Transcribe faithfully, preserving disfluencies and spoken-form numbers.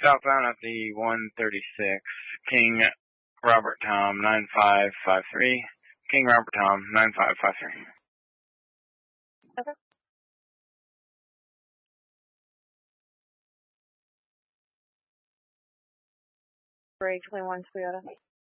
Southbound at the one thirty-six, King Robert Tom nine five five three, King Robert Tom nine five five three. Okay. Break twenty-one Toyota.